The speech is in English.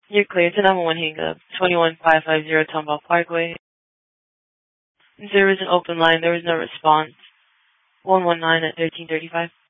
You're clear to number one hang up, 21550 Tomball Parkway. There is an open line. There is no response. 119 at 1335.